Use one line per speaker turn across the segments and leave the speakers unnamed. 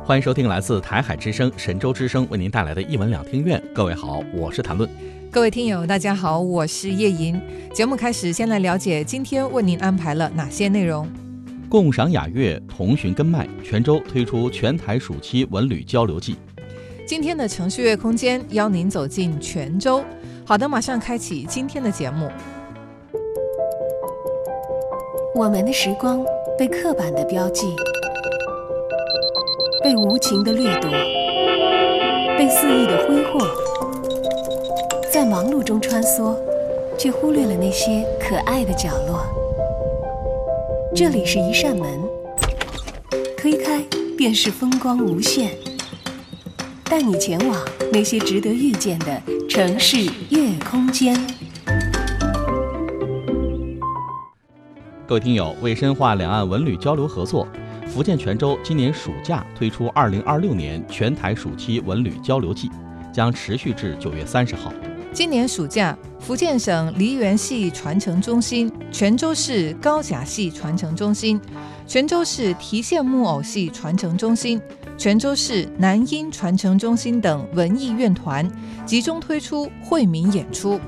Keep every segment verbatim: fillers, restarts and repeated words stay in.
欢迎收听来自台海之声、神州之声为您带来的一文两听院。各位好，我是谭论。
各位听友大家好，我是叶莹。节目开始，先来了解今天为您安排了哪些内容。
共赏雅乐，同寻根脉，泉州推出全台暑期文旅交流季。
今天的程序乐空间邀您走进泉州。好的，马上开启今天的节目。
我们的时光被刻板的标记，被无情的掠夺，被肆意的挥霍，在忙碌中穿梭，却忽略了那些可爱的角落。这里是一扇门，推开便是风光无限，带你前往那些值得遇见的城市夜空间。
各位听友，为深化两岸文旅交流合作，福建泉州今年暑假推出二零二六年全台暑期文旅交流季，将持续至九月三十号。
今年暑假，福建省梨园戏传承中心、泉州市高甲戏传承中心、泉州市提线木偶戏传承中心、泉州市南音传承中心等文艺院团集中推出惠民演出。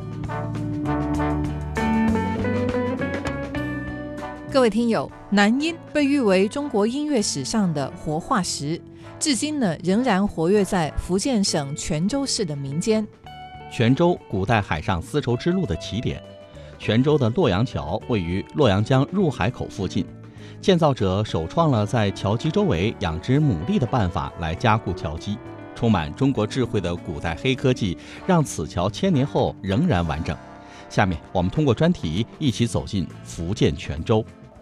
各位听友，南音被誉为中国音乐史上的活化石，至今呢仍然活跃在福建省泉州市的民间。
泉州，古代海上丝绸之路的起点。泉州的洛阳桥位于洛阳江入海口附近，建造者首创了在桥基周围养殖牡蛎的办法来加固桥基。充满中国智慧的古代黑科技，让此桥千年后仍然完整。下面我们通过专题一起走进福建泉州。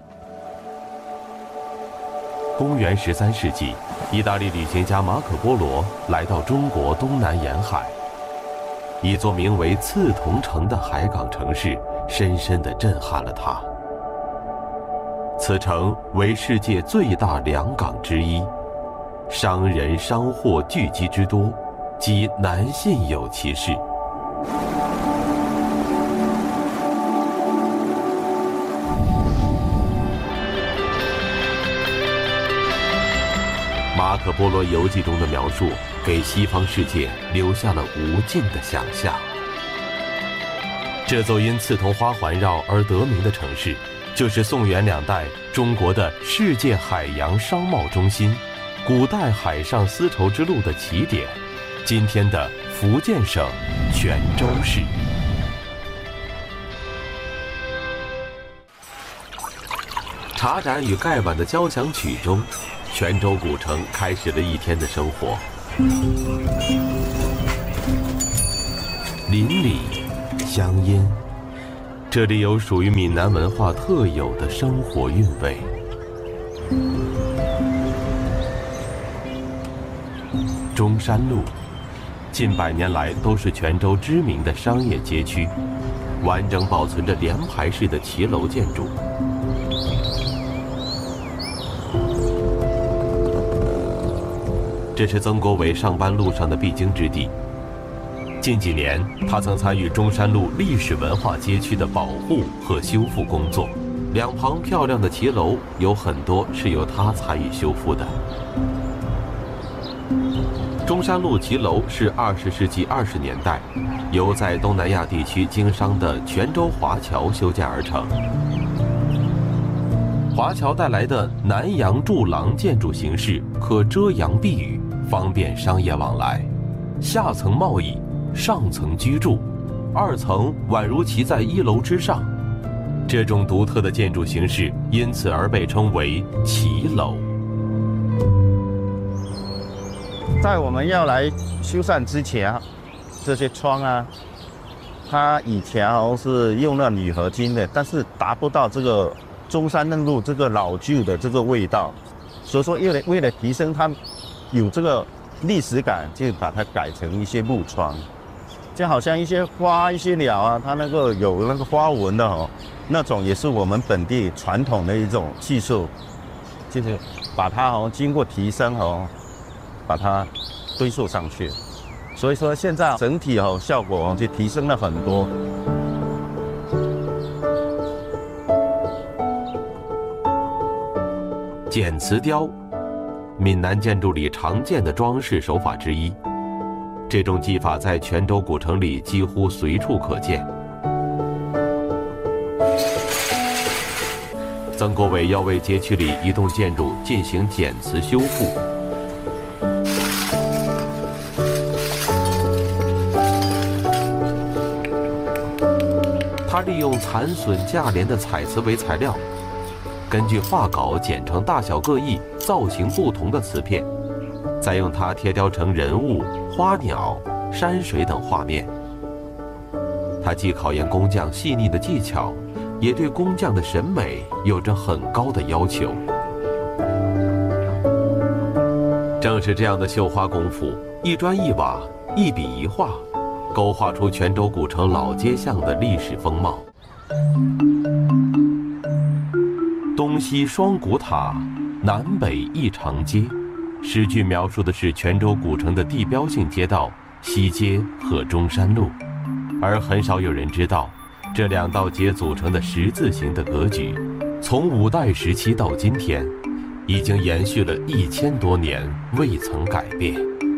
公元十三世纪，意大利旅行家马可·波罗来到中国东南沿海，一座名为刺桐城的海港城市深深地震撼了他。此城为世界最大两港之一，商人商货聚集之多，即南信有其事。马可·波罗游记中的描述给西方世界留下了无尽的想象。这座因刺桐花环绕而得名的城市，就是宋元两代中国的世界海洋商贸中心，古代海上丝绸之路的起点，今天的福建省泉州市。茶盏与盖碗的交响曲中，泉州古城开始了一天的生活。邻里乡音，这里有属于闽南文化特有的生活韵味。中山路近百年来都是泉州知名的商业街区，完整保存着联排式的骑楼建筑。这是曾国伟上班路上的必经之地。近几年，他曾参与中山路历史文化街区的保护和修复工作，两旁漂亮的骑楼有很多是由他参与修复的。中山路骑楼是二十世纪二十年代由在东南亚地区经商的泉州华侨修建而成。华侨带来的南洋柱廊建筑形式可遮阳避雨，方便商业往来，下层贸易，上层居住，二层宛如骑在一楼之上。这种独特的建筑形式因此而被称为骑楼。
在我们要来修缮之前啊，这些窗啊，它以前好像是用那铝合金的，但是达不到这个中山路这个老旧的这个味道，所以说为了为了提升它有这个历史感，就把它改成一些木窗，就好像一些花、一些鸟啊，它那个有那个花纹的哦，那种也是我们本地传统的一种技术，就是把它哦经过提升哦，把它堆塑上去，所以说现在整体哦效果哦就提升了很多。
剪瓷雕闽南建筑里常见的装饰手法之一。这种技法在泉州古城里几乎随处可见。曾国伟要为街区里一栋建筑进行减磁修复。他利用残损价廉的彩瓷为材料，根据画稿剪成大小各异、造型不同的瓷片，再用它贴雕成人物、花鸟、山水等画面。他既考验工匠细腻的技巧，也对工匠的审美有着很高的要求。正是这样的绣花功夫，一砖一瓦，一笔一画，勾画出泉州古城老街巷的历史风貌。东西双古塔，南北一长街。诗句描述的是泉州古城的地标性街道西街和中山路，而很少有人知道，这两道街组成的十字形的格局，从五代时期到今天，已经延续了一千多年，未曾改变。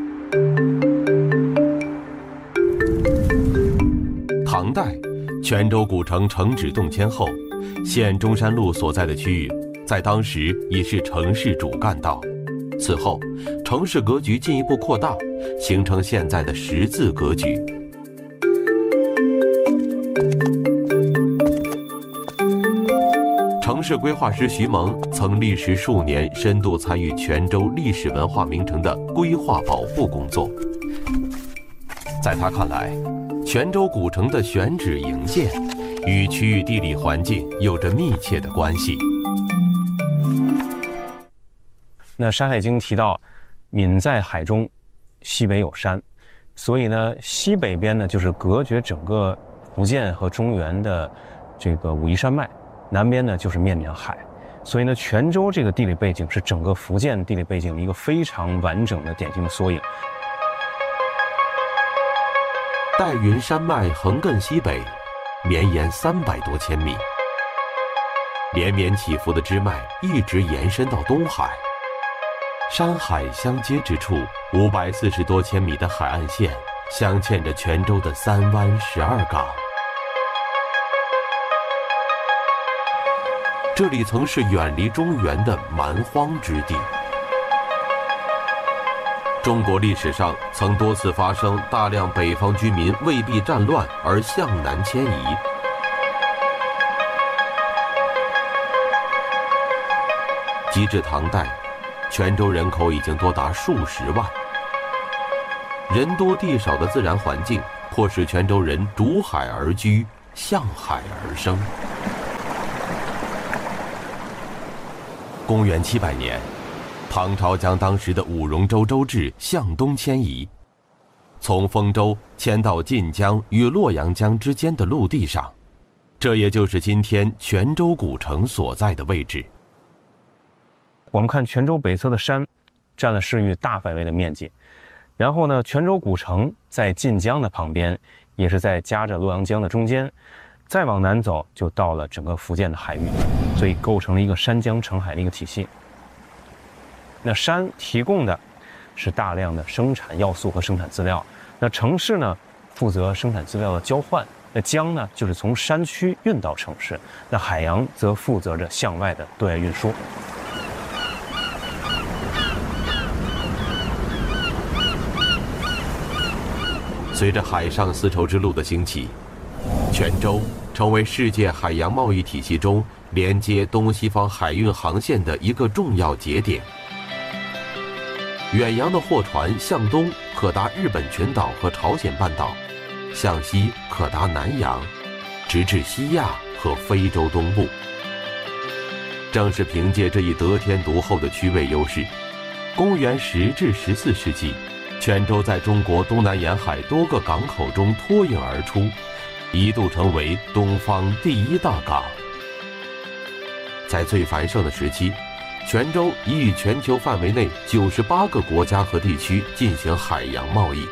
唐代，泉州古城城址动迁后，现中山路所在的区域，在当时已是城市主干道。此后，城市格局进一步扩大，形成现在的十字格局。城市规划师徐蒙曾历时数年，深度参与泉州历史文化名城的规划保护工作。在他看来，泉州古城的选址营建与区域地理环境有着密切的关系。
那《山海经》提到，闽在海中，西北有山，所以呢，西北边呢就是隔绝整个福建和中原的这个武夷山脉，南边呢就是面临海，所以呢，泉州这个地理背景是整个福建地理背景的一个非常完整的典型的缩影。
岱云山脉横亘西北，绵延三百多千米，连绵起伏的支脉一直延伸到东海。山海相接之处，五百四十多千米的海岸线镶嵌着泉州的三湾十二港。这里曾是远离中原的蛮荒之地。中国历史上曾多次发生大量北方居民为避战乱而向南迁移。及至唐代，泉州人口已经多达数十万。人多地少的自然环境，迫使泉州人逐海而居，向海而生。公元七百年，唐朝将当时的五戎州州治向东迁移，从丰州迁到晋江与洛阳江之间的陆地上，这也就是今天泉州古城所在的位置。
我们看泉州北侧的山，占了市域大范围的面积。然后呢，泉州古城在晋江的旁边，也是在夹着洛阳江的中间。再往南走，就到了整个福建的海域，所以构成了一个山江成海的一个体系。那山提供的是大量的生产要素和生产资料，那城市呢负责生产资料的交换，那江呢就是从山区运到城市，那海洋则负责着向外的对外运输。
随着海上丝绸之路的兴起，泉州成为世界海洋贸易体系中连接东西方海运航线的一个重要节点。远洋的货船向东可达日本群岛和朝鲜半岛，向西可达南洋，直至西亚和非洲东部。正是凭借这一得天独厚的区位优势，公元十至十四世纪，泉州在中国东南沿海多个港口中脱颖而出，一度成为东方第一大港。在最繁盛的时期，泉州已与全球范围内九十八个国家和地区进行海洋贸易。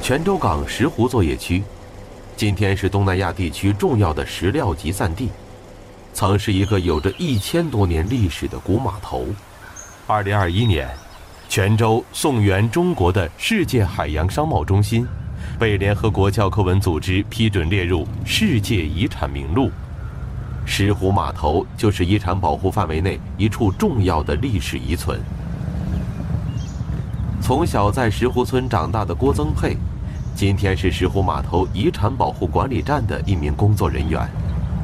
泉州港石湖作业区，今天是东南亚地区重要的石料集散地，曾是一个有着一千多年历史的古码头。二零二一年，泉州宋源中国的世界海洋商贸中心被联合国教科文组织批准列入世界遗产名录。石湖码头就是遗产保护范围内一处重要的历史遗存。从小在石湖村长大的郭增佩，今天是石湖码头遗产保护管理站的一名工作人员。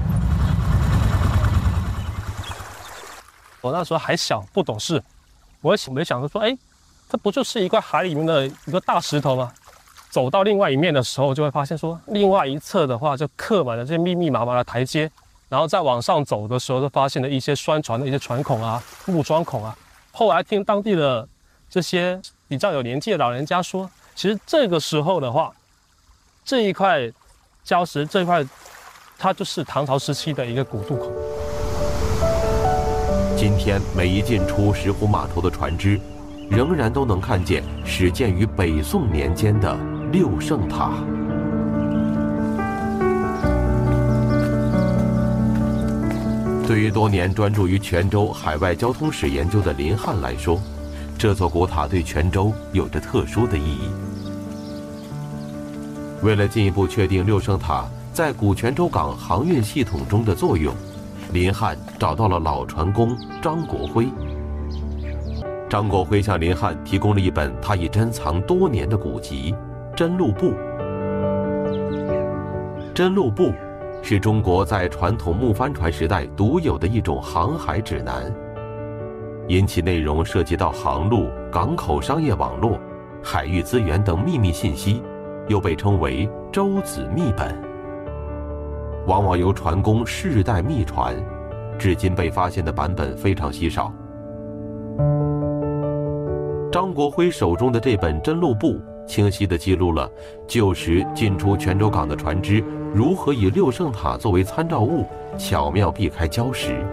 我那时候还小，不懂事，我也没想着说，哎，这不就是一块海里面的一个大石头吗？走到另外一面的时候，就会发现说，另外一侧的话就刻满了这些密密麻麻的台阶，然后再往上走的时候，就发现了一些拴船的一些船孔啊、木桩孔啊。后来听当地的这些比较有年纪的老人家说，其实这个时候的话，这一块礁石这一块，它就是唐朝时期的一个古渡口。
今天每一进出石湖码头的船只，仍然都能看见始建于北宋年间的六圣塔。对于多年专注于泉州海外交通史研究的林汉来说，这座古塔对泉州有着特殊的意义。为了进一步确定六圣塔在古泉州港航运系统中的作用，林汉找到了老船工张国辉。张国辉向林汉提供了一本他已珍藏多年的古籍《真录簿》。《真录簿》是中国在传统木帆船时代独有的一种航海指南，因其内容涉及到航路、港口商业网络、海域资源等秘密信息，又被称为舟子秘本。往往由船工世代秘传，至今被发现的版本非常稀少。张国辉手中的这本真录簿清晰地记录了旧时进出泉州港的船只如何以六圣塔作为参照物，巧妙避开礁石。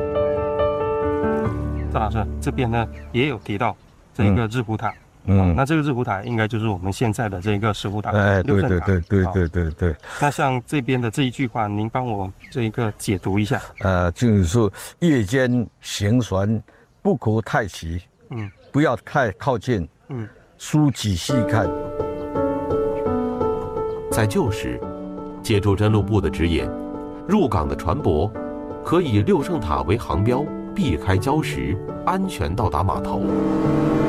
赵老师，这边呢也有提到这个日湖塔，嗯，啊、那这个日湖塔应该就是我们现在的这个石湖塔，
哎，对对对对对对对。
那像这边的这一句话，您帮我这一个解读一下。
呃，就是说夜间行船不可太急，嗯，不要太靠近，嗯，书仔细看。
在旧时，借助真录簿的指引，入港的船舶可以六圣塔为航标，避开礁石，安全到达码头。